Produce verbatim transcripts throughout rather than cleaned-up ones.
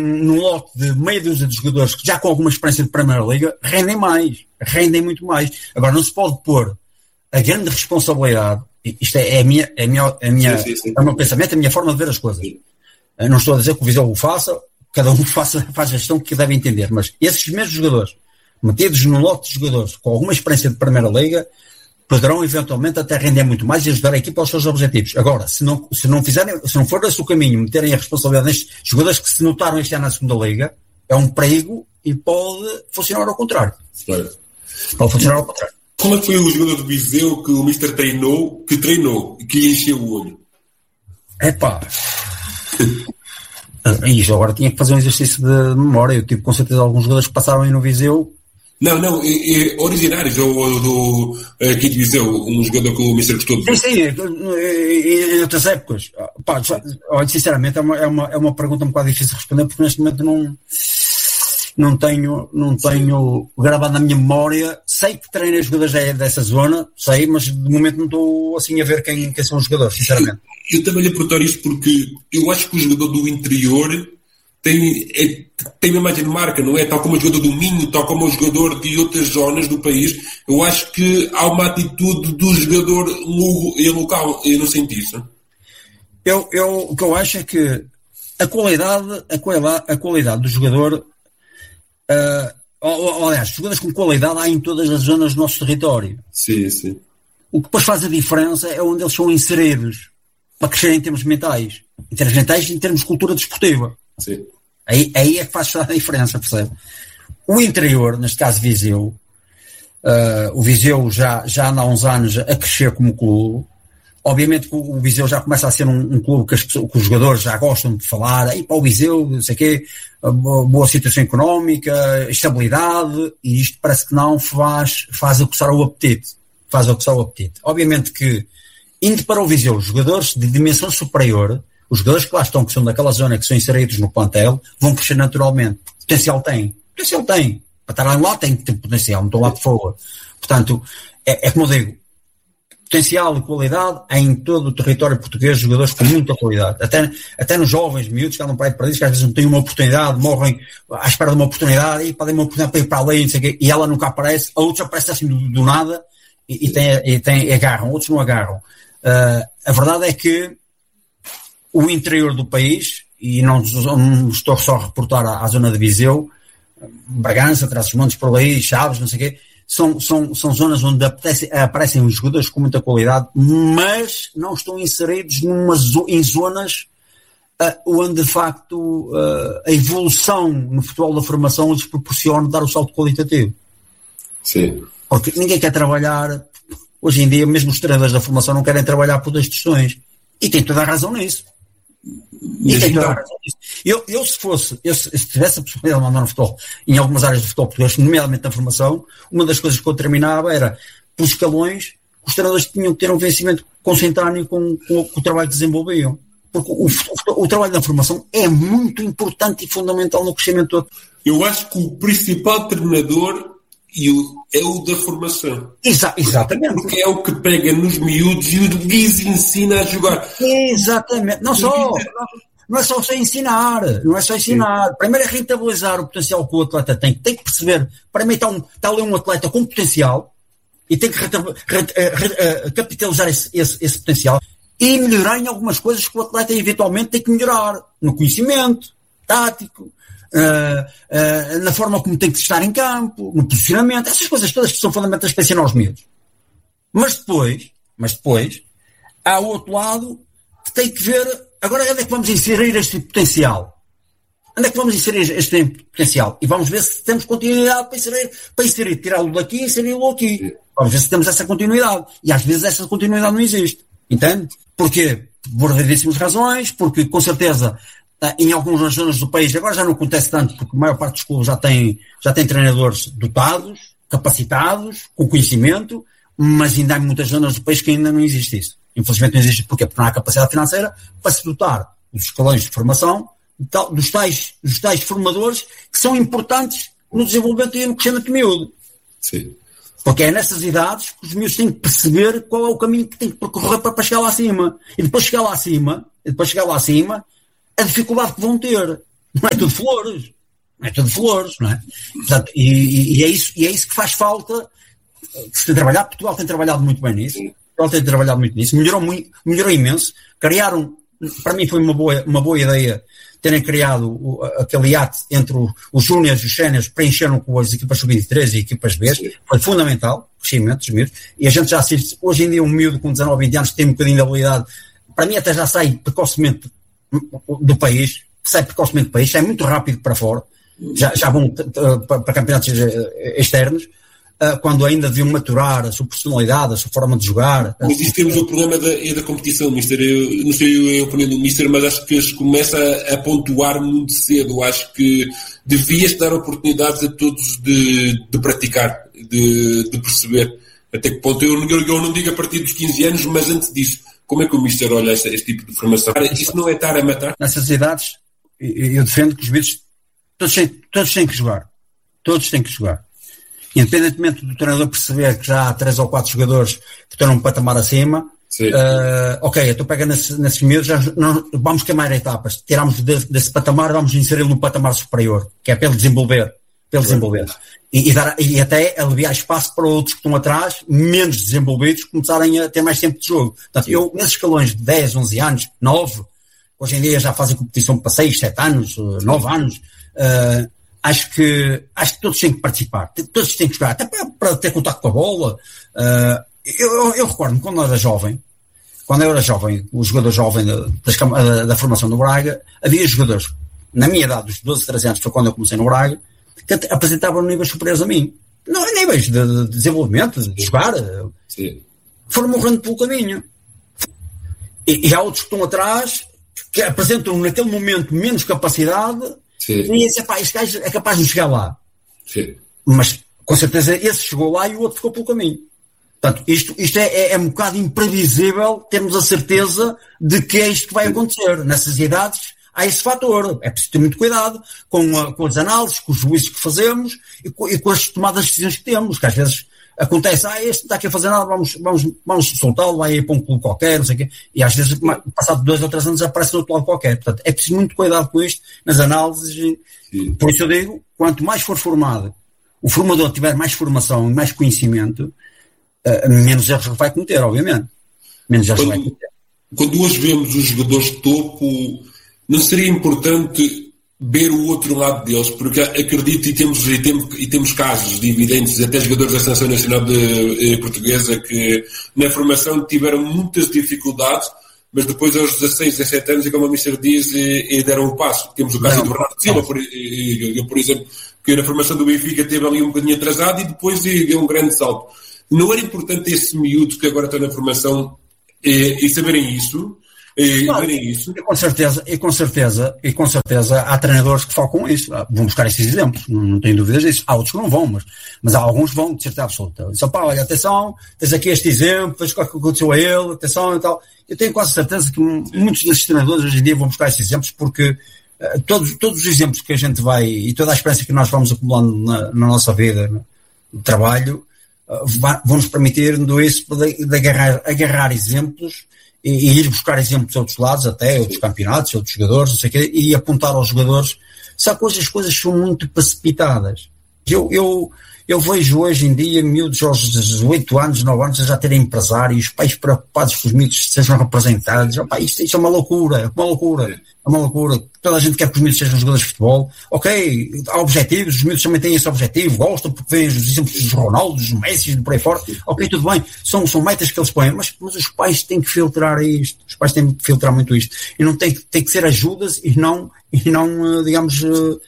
num lote de meia dúzia de jogadores que já com alguma experiência de Primeira Liga rendem mais, rendem muito mais. Agora não se pode pôr a grande responsabilidade, isto é, é a minha, é a minha, é a minha, sim, sim, sim. É o meu pensamento, é a minha forma de ver as coisas. Eu não estou a dizer que o Viseu o faça, cada um faça, faz a gestão que deve entender, mas esses mesmos jogadores, metidos num lote de jogadores com alguma experiência de Primeira Liga, poderão eventualmente até render muito mais e ajudar a equipa aos seus objetivos. Agora, se não, se não fizerem, se não for esse o caminho, meterem a responsabilidade nestes jogadores que se notaram este ano na segunda Liga, é um perigo e pode funcionar ao contrário. Certo. Pode funcionar ao contrário. Qual é que foi o jogador do Viseu que o mister treinou, que treinou e que lhe encheu o olho? Epá. Isso, agora tinha que fazer um exercício de memória. Eu tive com certeza alguns jogadores que passaram aí no Viseu. Não, não, é, é originários do, do aqui de Viseu, um jogador que o mister gostou de ver. Sim, sim, em, em outras épocas. Pá, olha, sinceramente é uma, é, uma, é uma pergunta um bocado difícil de responder, porque neste momento não, não tenho, não tenho gravado na minha memória. Sei que treinei jogadores dessa zona, sei, mas de momento não estou assim a ver quem, quem são os jogadores, sinceramente. Eu, eu também lhe perguntar isto porque eu acho que o jogador do interior tem, é, tem uma imagem de marca, não é? Tal como o jogador do Minho, tal como o jogador de outras zonas do país. Eu acho que há uma atitude do jogador local. Eu não sinto isso. Eu, eu, o que eu acho é que a qualidade, a qualidade, a qualidade do jogador, uh, ou, ou, aliás, jogadores com qualidade há em todas as zonas do nosso território. Sim, sim. O que depois faz a diferença é onde eles são inseridos para crescer em termos mentais. Em termos mentais e em termos de cultura desportiva. Sim. Aí, aí é que faz a diferença, percebe? O interior, neste caso Viseu, uh, o Viseu já, já anda há uns anos a crescer como clube. Obviamente que o Viseu já começa a ser um, um clube que, as, que os jogadores já gostam de falar, aí para o Viseu, não sei o quê, boa, boa situação económica, estabilidade, e isto parece que não faz, faz aguçar o apetite. Faz aguçar o apetite. Obviamente que, indo para o Viseu, os jogadores de dimensão superior, os jogadores que lá estão, que são daquela zona, que são inseridos no plantel, vão crescer naturalmente. Potencial tem. Potencial tem. Para estar lá tem que ter potencial, não estou lá de fora. Portanto, é, é como eu digo, potencial e qualidade há em todo o território português, jogadores com muita qualidade. Até, até nos jovens, miúdos que andam para aí perdidos, que às vezes não têm uma oportunidade, morrem à espera de uma oportunidade, e podem uma oportunidade para ir para além, não sei o quê, e ela nunca aparece, a outros aparecem assim do, do nada, e, e, tem, e, tem, e agarram, outros não agarram. Uh, a verdade é que o interior do país, e não, não estou só a reportar à, à zona de Viseu, Bragança, Trás-os-Montes, por aí, Chaves, não sei o quê, são, são, são zonas onde apetece, aparecem os jogadores com muita qualidade, mas não estão inseridos numa, em zonas uh, onde, de facto, uh, a evolução no futebol da formação lhes proporciona dar o salto qualitativo. Sim. Porque ninguém quer trabalhar, hoje em dia, mesmo os treinadores da formação não querem trabalhar por dois questões. E tem toda a razão nisso. E tem toda a razão nisso. Eu, eu se fosse, eu, se tivesse a possibilidade de mandar no futebol, em algumas áreas do futebol português, nomeadamente na formação, uma das coisas que eu terminava era, pelos escalões, os treinadores tinham que ter um vencimento consentâneo com, com, com o trabalho que desenvolviam. Porque o, o, o trabalho da formação é muito importante e fundamental no crescimento todo. Eu acho que o principal treinador e o, é o da formação. Exa- exatamente. Porque é o que pega nos miúdos e o lhes ensina a jogar. Exatamente. Não só, não, não é só ensinar, não é só ensinar. Sim. Primeiro é rentabilizar o potencial que o atleta tem. Tem que perceber, primeiro está, um, está ali um atleta com potencial e tem que retab- re- re- re- capitalizar esse, esse, esse potencial e melhorar em algumas coisas que o atleta eventualmente tem que melhorar. No conhecimento tático, Uh, uh, na forma como tem que estar em campo, no posicionamento, essas coisas todas que são fundamentais para ensinar aos miúdos. Mas depois, mas depois, há o outro lado que tem que ver, agora onde é que vamos inserir este potencial? Onde é que vamos inserir este potencial? E vamos ver se temos continuidade para inserir, para inserir, tirá-lo daqui e inseri-lo aqui. Vamos ver se temos essa continuidade. E às vezes essa continuidade não existe. Entende? Porquê? Por variedíssimas razões, porque com certeza em algumas zonas do país, agora já não acontece tanto, porque a maior parte dos clubes já tem, já tem treinadores dotados, capacitados, com conhecimento, mas ainda há muitas zonas do país que ainda não existe isso. Infelizmente não existe. Porquê? Porque não há capacidade financeira para se dotar dos escalões de formação, dos tais, dos tais formadores que são importantes no desenvolvimento e no crescimento do miúdo. Sim. Porque é nessas idades que os miúdos têm que perceber qual é o caminho que têm que percorrer para, para chegar lá acima. E depois chegar lá acima, e depois chegar lá acima, a dificuldade que vão ter. Não é tudo flores. Não é tudo flores, não é? Portanto, e, e, e, é isso, e é isso que faz falta, que se tem trabalhado. Portugal tem trabalhado muito bem nisso. Portugal tem trabalhado muito nisso. Melhorou, muito, melhorou imenso. Criaram, para mim foi uma boa, uma boa ideia terem criado o, aquele hiato entre o, os júniores e os séniores, preencheram com as equipas sub vinte e três e equipas B. Foi fundamental, o crescimento dos miúdos. E a gente já assiste, hoje em dia, um miúdo com dezanove, vinte anos que tem um bocadinho de habilidade, para mim até já sai precocemente do país, sai precocemente do país, sai muito rápido para fora, já, já vão para campeonatos externos, quando ainda deviam maturar a sua personalidade, a sua forma de jogar. Mas isso temos o problema da, é da competição, mister. Eu não sei a opinião do mister, mas acho que se começa a, a pontuar muito cedo. Acho que devias dar oportunidades a todos de, de praticar, de, de perceber até que ponto. Eu, eu, eu não digo a partir dos quinze anos, mas antes disso, como é que o mister olha este, este tipo de formação? Isso não é estar a matar? Nessas idades, eu defendo que os miúdos todos têm, todos têm que jogar. Todos têm que jogar. Independentemente do treinador perceber que já há três ou quatro jogadores que estão num patamar acima, uh, ok, então pega nesse, nesses miúdos, já não, vamos queimar etapas, tiramos de, desse patamar, vamos inseri-lo num patamar superior, que é para ele desenvolver, para ele desenvolver. E, e, dar, e até aliviar espaço para outros que estão atrás, menos desenvolvidos, começarem a ter mais tempo de jogo. Portanto, eu, nesses escalões de dez, onze anos, nove, hoje em dia já fazem competição para seis, sete anos, nove anos, uh, Acho que, acho que todos têm que participar, todos têm que jogar, até para, para ter contato com a bola. Uh, eu, eu, eu recordo-me, quando eu era jovem, quando eu era jovem, o jogador jovem da, da, da formação do Braga, havia jogadores, na minha idade, dos doze, treze anos, foi quando eu comecei no Braga, que apresentavam níveis superiores a mim. Não, níveis de, de desenvolvimento, de jogar. Sim. Foram morrendo pelo caminho. E, e há outros que estão atrás, que apresentam naquele momento menos capacidade. Sim. E esse, epá, este gajo é capaz de chegar lá. Sim. Mas, com certeza, esse chegou lá e o outro ficou pelo caminho. Portanto, isto, isto é, é, é um bocado imprevisível termos a certeza de que é isto que vai acontecer. Nessas idades, há esse fator. É preciso ter muito cuidado com, a, com as análises, com os juízos que fazemos e com, e com as tomadas de decisões que temos. Que às vezes acontece, ah, este não está aqui a fazer nada, vamos, vamos, vamos soltá-lo, vai aí para um clube qualquer, não sei o quê. E às vezes, passado dois ou três anos, aparece no outro lado qualquer. Portanto, é preciso muito cuidado com isto, nas análises. Sim. Por isso eu digo, quanto mais for formado, o formador tiver mais formação e mais conhecimento, uh, menos erros vai cometer, obviamente. Menos erros vai cometer. Quando hoje vemos os jogadores de topo, não seria importante ver o outro lado deles, porque acredito e temos, e temos, e temos casos de evidentes, até jogadores da Seleção Nacional de, eh, Portuguesa que na formação tiveram muitas dificuldades, mas depois aos dezasseis, dezassete anos, e como o mister diz, e, e deram o passo. Temos o caso não, do Bernardo Silva, por, e, e, por exemplo, que na formação do Benfica teve ali um bocadinho atrasado e depois deu um grande salto. Não era importante esses miúdos que agora estão na formação e, e saberem isso? E, não, isso. E com certeza, e com certeza, e com certeza há treinadores que focam isso, vão buscar esses exemplos, não, não tenho dúvidas disso. Há outros que não vão, mas, mas há alguns que vão, de certeza absoluta. Só pá, olha, atenção, tens aqui este exemplo, tens o que aconteceu a ele, atenção e tal. Eu tenho quase certeza que muitos desses treinadores hoje em dia vão buscar esses exemplos, porque uh, todos, todos os exemplos que a gente vai, e toda a experiência que nós vamos acumulando na, na nossa vida, no, no trabalho, uh, vão-nos permitir, do isso, de, de agarrar, agarrar exemplos e, e ir buscar exemplos de outros lados, até outros campeonatos, outros jogadores, não sei o quê, e apontar aos jogadores. Só que hoje as coisas são muito precipitadas. Eu, eu, eu vejo hoje em dia miúdos aos oito anos, nove anos a já terem empresários, pais preocupados que os miúdos sejam representados. Opa, isto, isto é uma loucura, é uma loucura, é uma loucura. Toda a gente quer que os miúdos sejam jogadores de futebol. Ok, há objetivos, os miúdos também têm esse objetivo, gostam porque veem os exemplos dos Ronaldos, dos Messi, por aí fora. Ok, tudo bem, são, são metas que eles põem, mas, mas os pais têm que filtrar isto, os pais têm que filtrar muito isto. E não tem, tem que ser ajudas e não, e não digamos,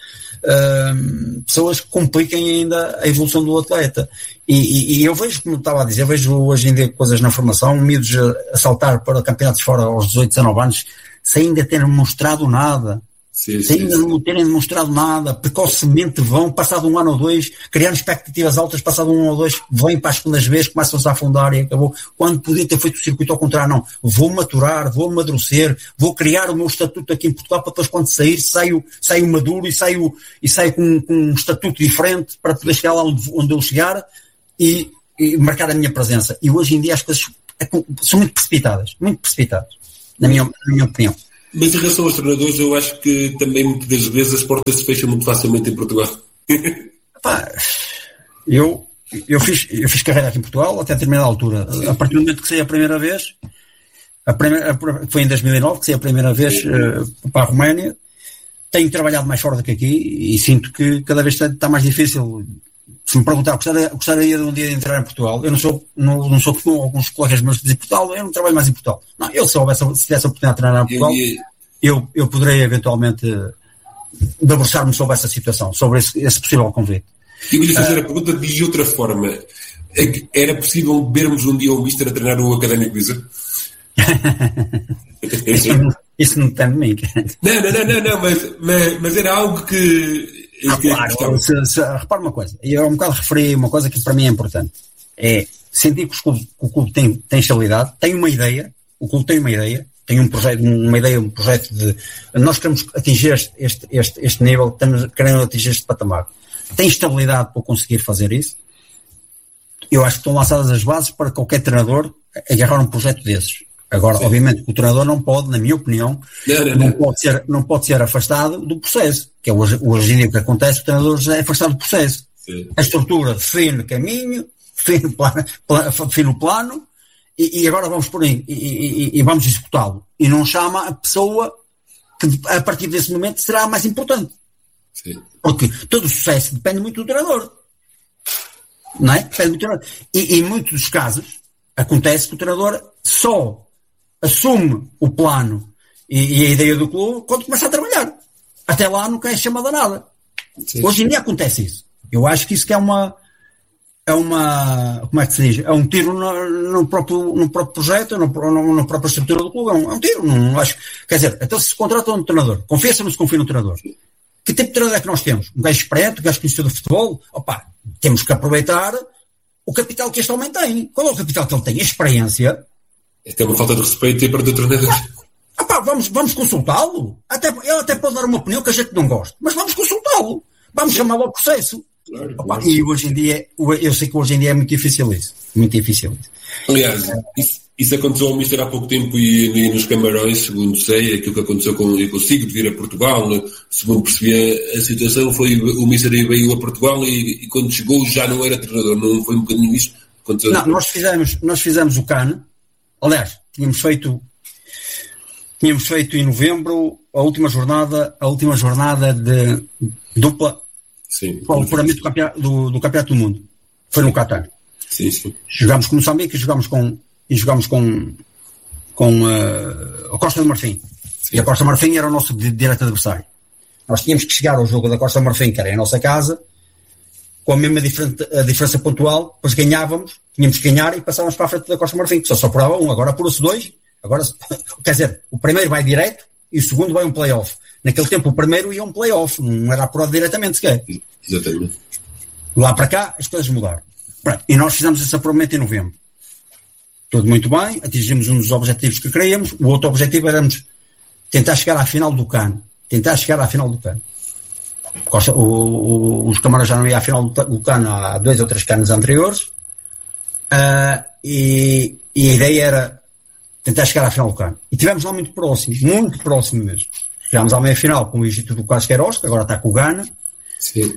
Uh, pessoas que compliquem ainda a evolução do atleta. E, e, e eu vejo, como eu estava a dizer, eu vejo hoje em dia coisas na formação, miúdos a saltar para campeonatos fora aos dezoito, dezanove anos, sem ainda terem mostrado nada. Sim, sem sim, ainda sim. não terem demonstrado nada, precocemente vão, passado um ano ou dois, criando expectativas altas, passado um ano ou dois, vêm para as segundas vezes, começam-se a afundar e acabou. Quando podia ter feito o circuito ao contrário, não. Vou maturar, vou amadurecer, vou criar o meu estatuto aqui em Portugal para depois quando sair, saio, saio maduro e saio, e saio com, com um estatuto diferente para poder chegar lá onde, onde eu chegar e, e marcar a minha presença. E hoje em dia as coisas são muito precipitadas, muito precipitadas, na minha, na minha opinião. Mas em relação aos treinadores, eu acho que também muitas das vezes as portas se fecham muito facilmente em Portugal. Pá, eu, eu, fiz, eu fiz carreira aqui em Portugal até determinada altura. A partir do momento que saí a primeira vez, a primeira, a, foi em dois mil e nove que saí a primeira vez uh, para a Roménia, tenho trabalhado mais fora do que aqui e sinto que cada vez está, está mais difícil. Se me perguntar, gostaria, gostaria de um dia de entrar em Portugal, eu não sou, não, não sou como alguns colegas meus que dizem Portugal, eu não trabalho mais em Portugal. Não, eu se houvesse, se tivesse a oportunidade de treinar em Portugal, eu, eu, eu poderia eventualmente debruçar-me sobre essa situação, sobre esse, esse possível convite. Eu ia fazer uh, a pergunta de outra forma. Era possível vermos um dia o Mister a treinar o Académico Viseu? isso, isso não tem de mim. Não, não, não, não, não mas, mas, mas era algo que... Ah, claro, se, se, repara uma coisa, eu há um bocado referi uma coisa que para mim é importante, é sentir que, clubes, que o clube tem, tem estabilidade, tem uma ideia, o clube tem uma ideia, tem um projeto, uma ideia, um projeto de, nós queremos atingir este, este, este, este nível, temos, queremos atingir este patamar, tem estabilidade para conseguir fazer isso. Eu acho que estão lançadas as bases para qualquer treinador agarrar um projeto desses. Agora, sim, obviamente, o treinador não pode, na minha opinião, não, não, não. Não, pode ser, não pode ser afastado do processo. Que é hoje, hoje em dia o que acontece, o treinador já é afastado do processo. Sim. A estrutura define caminho, define o plano, define o plano e, e agora vamos por aí e, e, e vamos executá-lo. E não chama a pessoa que, a partir desse momento, será a mais importante. Sim. Porque todo o sucesso depende muito do treinador. Não é? Depende muito do treinador. E, e em muitos dos casos, acontece que o treinador só assume o plano e, e a ideia do clube quando começa a trabalhar. Até lá nunca é chamado a nada. Sim. Hoje em dia acontece isso. Eu acho que isso que é uma é uma, como é que se diz? É um tiro no, no, próprio, no próprio projeto, no, no, na própria estrutura do clube. É um, é um tiro. Não acho, quer dizer, então se contrata um treinador, confia-se ou não se confia no treinador? Que tipo de treinador é que nós temos? Um gajo experiente, um gajo conhecido do futebol? Opa, temos que aproveitar o capital que este homem tem. Qual é o capital que ele tem? A experiência. É uma falta de respeito e para o treinador. Ah, pá, vamos, vamos consultá-lo. Até, ele até pode dar uma opinião que a gente não gosta, mas vamos consultá-lo. Vamos chamá-lo ao processo. Claro, Opa, claro. E hoje em dia, eu sei que hoje em dia é muito difícil isso. Muito difícil isso. Aliás, isso, isso aconteceu ao Mister há pouco tempo e, e nos Camarões, segundo sei, aquilo que aconteceu com eu consigo de vir a Portugal, né? Segundo percebi a, a situação, foi o Mister veio a Portugal e, e quando chegou já não era treinador. Não foi um bocadinho isso? Aconteceu não, nós fizemos, nós fizemos o C A N. Aliás, tínhamos feito tínhamos feito em novembro a última jornada, a última jornada de dupla para o apuramento do campeonato do, do campeonato do mundo. Foi no Qatar. Sim, sim. Jogámos com Moçambique e jogámos com e jogámos com com uh, a Costa do Marfim. Sim. E a Costa do Marfim era o nosso direto adversário. Nós tínhamos que chegar ao jogo da Costa do Marfim, que era em nossa casa, com a mesma diferença, a diferença pontual, depois ganhávamos, tínhamos que ganhar e passávamos para a frente da Costa Marfim, que só só apurava um, agora apura-se dois, agora, quer dizer, o primeiro vai direto e o segundo vai um play-off. Naquele tempo o primeiro ia um play-off, não era apurado diretamente sequer. Exatamente. Lá para cá as coisas mudaram. E nós fizemos esse apuramento em novembro. Tudo muito bem, atingimos um dos objetivos que queríamos, o outro objetivo era tentar chegar à final do C A N. Tentar chegar à final do C A N. Costa, o, o, os Camarões já não iam à final do, do C A N há dois ou três C A Ns anteriores uh, e, e a ideia era tentar chegar à final do C A N. E tivemos lá muito próximo, muito próximo mesmo. Chegámos à meia-final com o Egito do Carlos Queiroz, que agora está com o Ghana. Sim.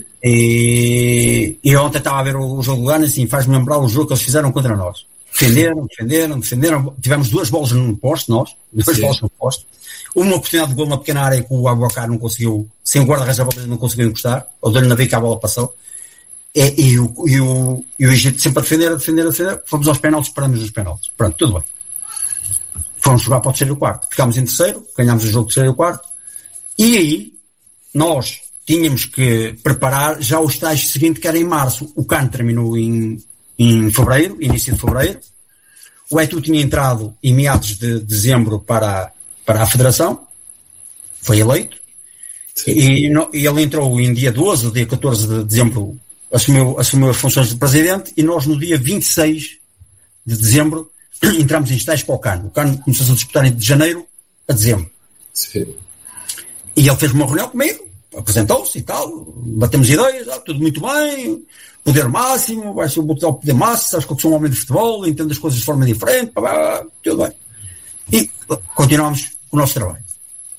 E, e ontem estava a ver o, o jogo do Ghana e assim, faz-me lembrar o jogo que eles fizeram contra nós. Defenderam, defenderam, defenderam. Tivemos duas bolas no poste, nós. Duas Sim. bolas no poste. Uma oportunidade de gol na pequena área que o Abubacar não conseguiu, sem o guarda-redes a bola não conseguiu encostar, ou deu-lhe na bica a bola passou. E, e, o, e, o, e o Egito sempre a defender, a defender, a defender. Fomos aos penaltis, paramos nos penaltis. Pronto, tudo bem. Fomos jogar para o terceiro e o quarto. Ficámos em terceiro, ganhámos o jogo terceiro e o quarto. E aí, nós tínhamos que preparar já o estágio seguinte, que era em março. O C A N terminou em, em fevereiro, início de fevereiro. O Etu tinha entrado em meados de dezembro para para a Federação, foi eleito, e, no, e ele entrou em dia doze, dia catorze de dezembro, assumiu, assumiu as funções de presidente, e nós no dia vinte e seis de dezembro entramos em estágio para o C A N. O C A N começou a disputar de janeiro a dezembro. Sim. E ele fez uma reunião comigo, apresentou-se e tal, batemos ideias, ah, tudo muito bem, poder máximo, vai ser o botar o poder máximo, sabes que eu sou um homem de futebol, entendo as coisas de forma diferente, pá, pá, tudo bem. E continuamos o nosso trabalho.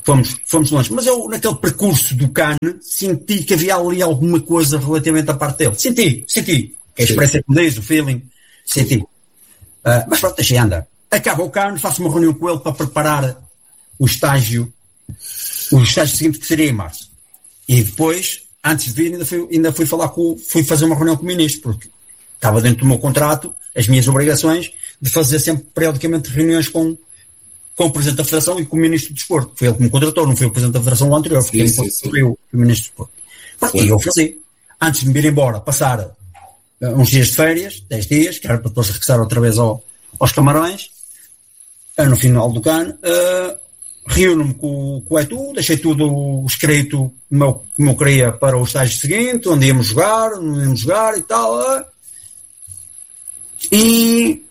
fomos, fomos longe. Mas eu, naquele percurso do Cane, senti que havia ali alguma coisa relativamente à parte dele. Senti, senti. A experiência que me diz, o feeling, senti. Uh, mas pronto, deixei andar. Acaba o Cane, faço uma reunião com ele para preparar o estágio, o estágio seguinte que seria em março. E depois, antes de vir, ainda fui, ainda fui falar com, fui fazer uma reunião com o ministro, porque estava dentro do meu contrato, as minhas obrigações, de fazer sempre, periodicamente, reuniões com, com o Presidente da Federação e com o Ministro do Desporto. Foi ele que me contratou, não foi o Presidente da Federação o anterior, porque sim, sim, sim. Foi o Ministro do Desporto. Pronto, e eu fazia. Antes de me vir embora, passar uh, uns dias de férias, dez dias, que era para depois regressar outra vez ao, aos Camarões, uh, no final do Cane, uh, reúno-me com, com o Etu, deixei tudo escrito como eu, como eu queria para o estágio seguinte, onde íamos jogar, onde íamos jogar e tal. Uh, e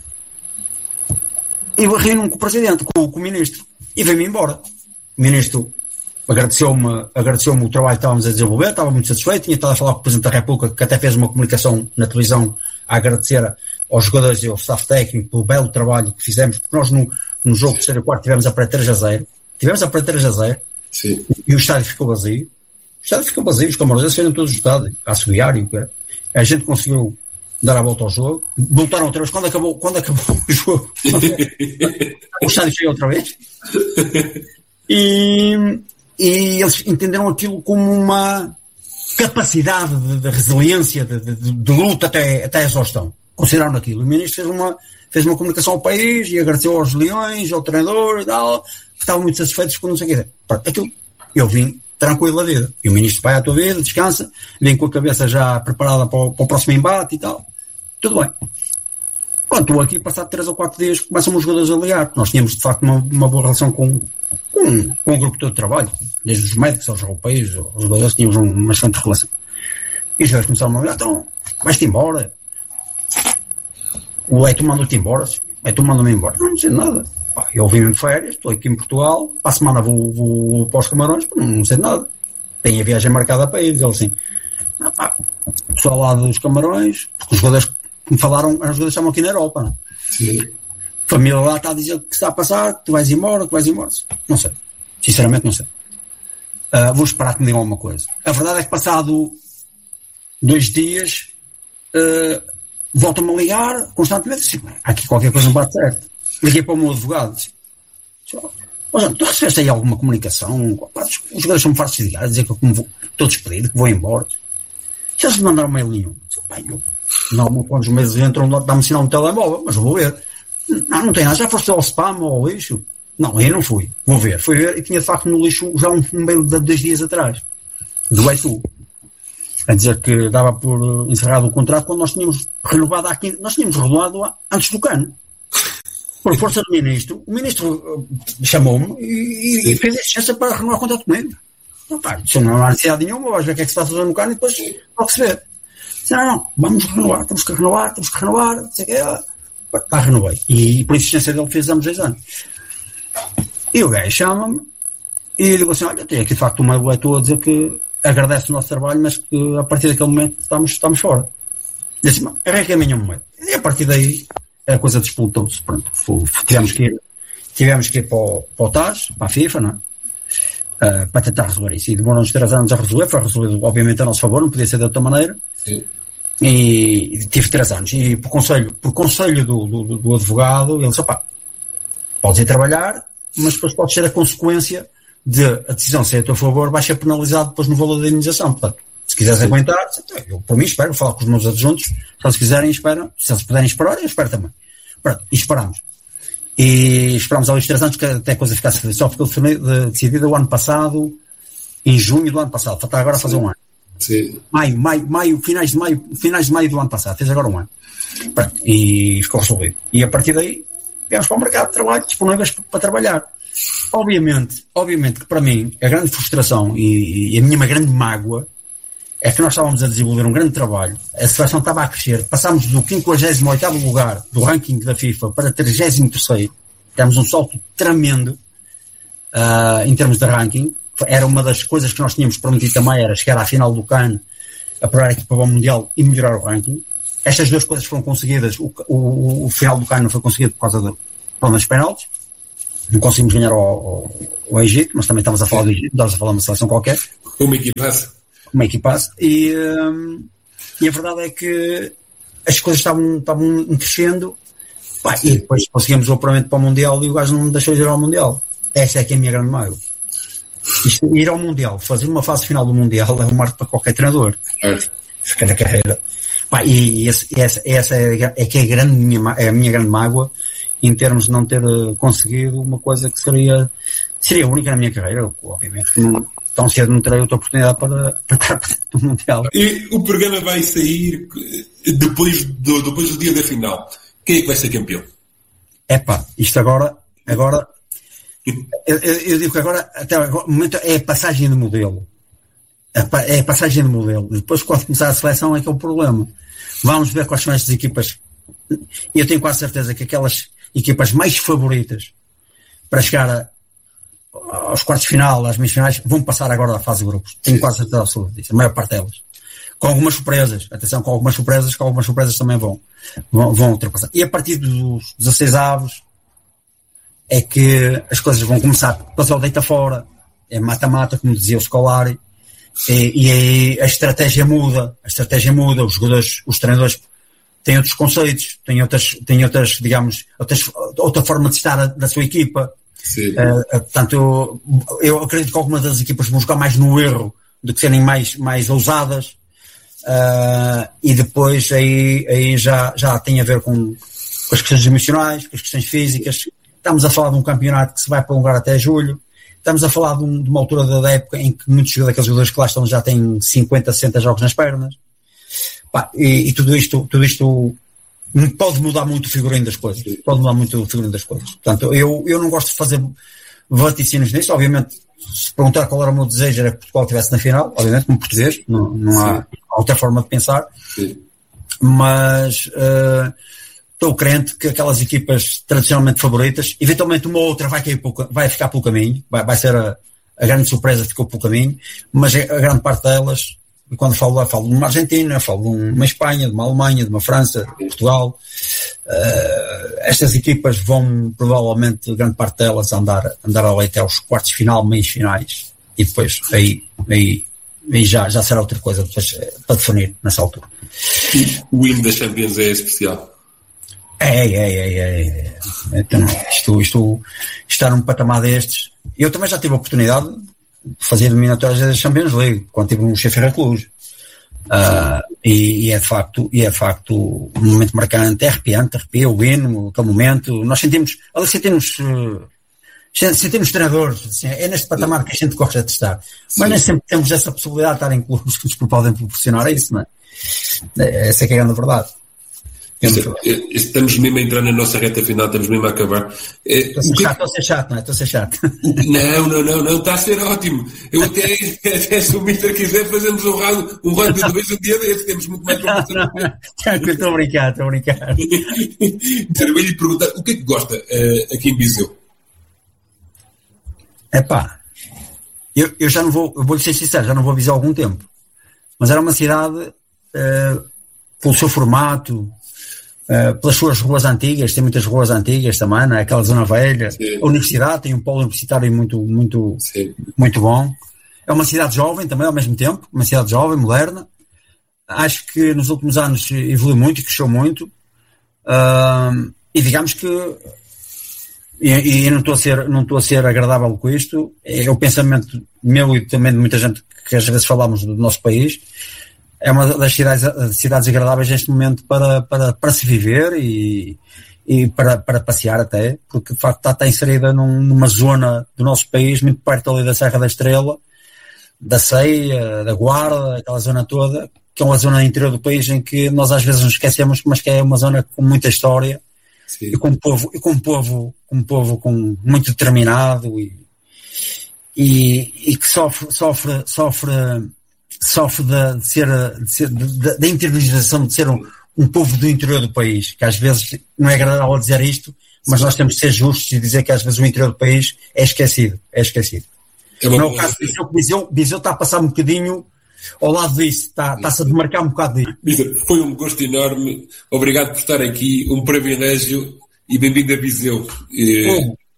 eu reúno-me com o Presidente, com, com o Ministro, e veio-me embora. O Ministro agradeceu-me, agradeceu-me o trabalho que estávamos a desenvolver, estava muito satisfeito, tinha estado a falar com o Presidente da República, que até fez uma comunicação na televisão a agradecer aos jogadores e ao staff técnico pelo belo trabalho que fizemos, porque nós no, no jogo terceiro e quarto tivemos a perder três a zero, tivemos a perder três a zero, sim. E o estádio ficou vazio, o estádio ficou vazio, os Camarões saíram todos do estádio, a assobiar, a gente conseguiu dar a volta ao jogo, voltaram outra vez, quando acabou, quando acabou o jogo, o estádio cheio outra vez, e, e eles entenderam aquilo como uma capacidade de, de resiliência, de, de, de luta até, até a exaustão, consideraram aquilo. O Ministro fez uma, fez uma comunicação ao país e agradeceu aos leões, ao treinador e tal, que estavam muito satisfeitos com não sei o que. Pronto, aquilo, eu vim tranquilo da vida, e o Ministro vai à tua vida, descansa, vem com a cabeça já preparada para o, para o próximo embate e tal. Tudo bem. Quando estou aqui, passado três ou quatro dias, começam os jogadores a ligar, porque nós tínhamos, de facto, uma, uma boa relação com, com, com o grupo todo de trabalho, desde os médicos aos europeus, os jogadores tínhamos uma excelente relação. E os jogadores começaram a ligar, então, vais-te embora. O Eto mandou-te embora. O Eto mandou-me embora. Não, não sei nada. Pá, eu vim de férias, estou aqui em Portugal, para a semana vou, vou para os Camarões, não, não sei nada. Tenho a viagem marcada para eles. Ele assim, ah, pá, o pessoal lá dos Camarões, porque os jogadores que me falaram, os jogadores estavam aqui na Europa, não? Sim. A família lá está a dizer que está a passar, que tu vais embora, que vais embora. Não sei. Sinceramente não sei. Uh, vou esperar que me digam alguma coisa. A verdade é que passado dois dias uh, voltam-me a ligar constantemente. Assim, há aqui qualquer coisa não bate certo. Liguei para o meu advogado. Assim, tu recebeste aí alguma comunicação? Os jogadores são-me fartos de ligar, a dizer que eu vou, estou despedido, que vou embora. Se eles me mandaram mail nenhum, eu, não, quando os meses entram, dá-me sinal no telemóvel, mas vou ver. Não, não tem nada, já foste ao spam ou ao lixo? Não, eu não fui, vou ver. Fui ver e tinha de facto no lixo já um, um mail de dois dias atrás, do Etu, a dizer que dava por encerrado o contrato quando nós tínhamos renovado aqui, nós tínhamos renovado antes do Cane. Por força do ministro, o ministro chamou-me e, e fez a exigência para renovar o contrato comigo. Não, pá, isso não há necessidade nenhuma, vais ver o que é que se está a fazer no Cane e depois pode receber. Disse, não, não, vamos renovar, temos que renovar, temos que renovar, não sei o que é. Pá, renovei. E por insistência dele fizemos dois anos. E o gajo chama-me e eu digo assim, olha, tem aqui de facto uma boleto a dizer que agradece o nosso trabalho, mas que a partir daquele momento estamos, estamos fora. E assim, arranca-me um momento. E a partir daí a coisa despoltou-se, pronto. Tivemos que ir, tivemos que ir para o, para o T A S, para a FIFA, não é? Uh, para tentar resolver isso. E demorou-nos três anos a resolver, foi resolvido obviamente a nosso favor, não podia ser de outra maneira. Sim. E tive três anos. E por conselho, por conselho do, do, do advogado, ele disse, opá, podes ir trabalhar, mas depois pode ser a consequência de a decisão ser a teu favor, vais ser penalizado depois no valor da indenização. Portanto, se quiseres Sim. aguentar, eu por mim espero, vou falar com os meus adjuntos, se eles quiserem, esperam, se eles puderem esperar, eu espero também. Pronto, e esperamos. E esperamos aos três anos que até a coisa ficasse só ficou decidida o ano passado, em junho do ano passado, falta agora a fazer um ano. Sim. Maio, maio, maio, finais de maio, finais de maio do ano passado, fez agora um ano. Pronto, e ficou resolvido. E a partir daí, viemos para o mercado de trabalho, disponíveis para, para trabalhar. Obviamente, obviamente que para mim, a grande frustração e, e a minha uma grande mágoa é que nós estávamos a desenvolver um grande trabalho, a seleção estava a crescer, passámos do quinquagésimo oitavo lugar do ranking da FIFA para trigésimo terceiro, temos um salto tremendo uh, em termos de ranking. Era uma das coisas que nós tínhamos prometido também, era chegar à final do Cane, apurar a equipa para o Mundial e melhorar o ranking. Estas duas coisas foram conseguidas, o, o, o final do Cane não foi conseguido por causa de problemas de penaltis, não conseguimos ganhar ao, ao, ao Egito, mas também estamos a falar do Egito, estamos a falar de uma seleção qualquer. Uma equipaça. Uma equipaça. E, um, e a verdade é que as coisas estavam, estavam crescendo, pá, e depois conseguimos o apuramento para o Mundial e o gajo não me deixou ir ao Mundial. Essa é que é a minha grande mágoa. Isto, ir ao Mundial, fazer uma fase final do Mundial é um marco para qualquer treinador. É. Cada carreira. Pá, e esse, essa, essa é, é que é a, grande, minha, é a minha grande mágoa em termos de não ter conseguido uma coisa que seria, seria única na minha carreira. Obviamente que não, tão cedo não terei outra oportunidade para, para estar presente no Mundial. E o programa vai sair depois do, depois do dia da final. Quem é que vai ser campeão? É pá, isto agora, agora eu, eu, eu digo que agora, até agora, o momento é a passagem de modelo. É a passagem de modelo. Depois, quando começar a seleção, é que é o problema. Vamos ver quais são estas equipas. E eu tenho quase certeza que aquelas equipas mais favoritas para chegar a, aos quartos de final, às meias finais, vão passar agora da fase de grupos. Tenho quase certeza absoluta disso. A maior parte delas. Com algumas surpresas. Atenção, com algumas surpresas, com algumas surpresas também vão, vão, vão ultrapassar. E a partir dos dezasseis avos é que as coisas vão começar. Depois é o deita fora. É mata-mata, como dizia o Scolari. E, e aí a estratégia muda, a estratégia muda, os jogadores, os treinadores têm outros conceitos, têm outras, têm outras, digamos, outras, outra forma de estar da sua equipa. Sim. Uh, portanto, eu, eu acredito que algumas das equipas vão jogar mais no erro do que serem mais, mais ousadas, uh, e depois aí, aí já, já tem a ver com, com as questões emocionais, com as questões físicas. Estamos a falar de um campeonato que se vai prolongar até julho. Estamos a falar de, um, de uma altura da época em que muitos daqueles jogadores que lá estão já têm cinquenta, sessenta jogos nas pernas. Pá, e, e tudo isto, tudo isto pode mudar muito o figurino das coisas. Pode mudar muito o figurino das coisas. Portanto, eu, eu não gosto de fazer vaticínios nisso. Obviamente, se perguntar qual era o meu desejo, era que Portugal estivesse na final. Obviamente, como português, não, não há outra forma de pensar. Sim. Mas uh, estou crente que aquelas equipas tradicionalmente favoritas, eventualmente uma ou outra vai, cair, vai ficar pelo caminho, vai, vai ser a, a grande surpresa, ficou pelo caminho, mas a grande parte delas, e quando falo lá, falo de uma Argentina, falo de uma Espanha, de uma Alemanha, de uma França, de Portugal. Uh, estas equipas vão provavelmente, grande parte delas, andar, andar a leite aos quartos de final, meios finais, e depois aí, aí, aí já, já será outra coisa depois, para definir nessa altura. O hino da Champions é especial. É, é, é, é, é. Então, isto, isto, estar num patamar destes. Eu também já tive a oportunidade de fazer eliminatórias da Champions League, quando tive um Sheffield Cluj. Uh, e, e é de facto, e é de facto um momento marcante, é arrepiante, arrepia o hino, aquele momento. Nós sentimos, ali sentimos, uh, sentimos treinadores, assim, é neste patamar que a gente gosta de estar. Mas nem sempre temos essa possibilidade de estar em clubes que nos podem proporcionar isso, não é? Essa é que é a grande verdade. Estamos mesmo a entrar na nossa reta final, estamos mesmo a acabar. Estou a ser chato, estou a ser chato, não é? Estou a ser chato. Não, não, não, não, está a ser ótimo. Eu até, até se o Mister quiser, fazemos um round, um round de dois um dia desse, temos muito mais para fazer. Estou a brincar, estou a brincar. Eu ia-lhe perguntar, o que é que gosta uh, aqui em Viseu? Epá, eu, eu já não vou, eu vou-lhe ser sincero, já não vou avisar há algum tempo. Mas era uma cidade, uh, pelo seu formato, Uh, pelas suas ruas antigas, tem muitas ruas antigas também, não é? Aquela zona velha. Sim. A universidade tem um polo universitário muito, muito, muito bom. É uma cidade jovem também ao mesmo tempo, uma cidade jovem, moderna. Acho que nos últimos anos evoluiu muito e cresceu muito. Uh, e digamos que, e, e não estou a ser, não estou a ser agradável com isto, é o pensamento meu e também de muita gente que às vezes falamos do nosso país. É uma das cidades, cidades agradáveis neste momento para, para, para se viver e, e para, para passear até, porque de facto está, está inserida num, numa zona do nosso país, muito perto ali da Serra da Estrela, da Ceia, da Guarda, aquela zona toda, que é uma zona interior do país em que nós às vezes nos esquecemos, mas que é uma zona com muita história. Sim. e com um povo, e com um povo, com um povo com muito determinado e, e, e que sofre, sofre, sofre sofre de, de ser, de ser da internalização de ser um, um povo do interior do país, que às vezes não é agradável dizer isto, mas nós temos de ser justos e dizer que às vezes o interior do país é esquecido, é esquecido. É não é o caso de Viseu, Viseu, Viseu está a passar um bocadinho ao lado disso, está, está-se a demarcar um bocado disso. Mister, foi um gosto enorme, obrigado por estar aqui, um privilégio e bem-vindo a Viseu. Oh,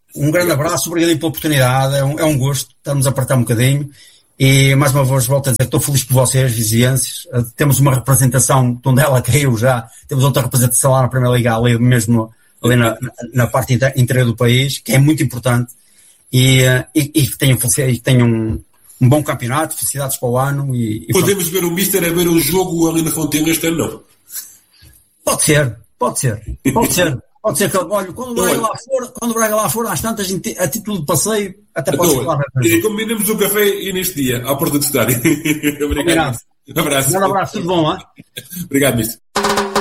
Um grande abraço, obrigado pela oportunidade, é um, é um gosto, estamos a apertar um bocadinho e mais uma vez volto a dizer que estou feliz por vocês, vizienses. Temos uma representação de onde ela caiu já, temos outra representação lá na Primeira Liga, ali mesmo ali na, na parte interior do país, que é muito importante e, e, e que tenham, e tenham um, um bom campeonato, felicidades para o ano. E, e podemos ver o Mister a ver um jogo ali na Fonteira este ano, não? Pode ser, pode ser, pode ser. Pode ser que, olha, quando o Braga lá for, quando o Braga lá for, às tantas, a título de passeio, até pode ser lá. Combinamos um café e neste dia, à porta do estádio. Obrigado. Um abraço, tudo bom, hein? Obrigado, mister